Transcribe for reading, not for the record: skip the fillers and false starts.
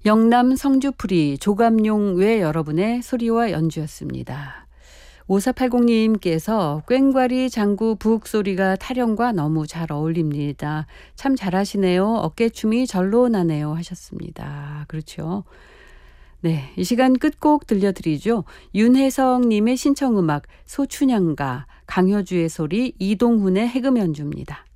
영남 성주풀이 조감용 외 여러분의 소리와 연주였습니다. 5480님께서 꽹과리 장구 부엌 소리가 타령과 너무 잘 어울립니다. 참 잘하시네요. 어깨춤이 절로 나네요 하셨습니다. 그렇죠. 네, 이 시간 끝곡 들려드리죠. 윤혜성님의 신청음악 소춘향가, 강효주의 소리, 이동훈의 해금 연주입니다.